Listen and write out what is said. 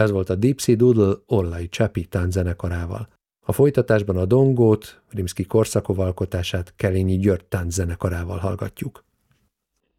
Ez volt a Dipsy Doodle Orlai Csapi tánczenekarával. A folytatásban a dongót, Rimszky-Korsakov alkotását Kelényi György tánczenekarával hallgatjuk.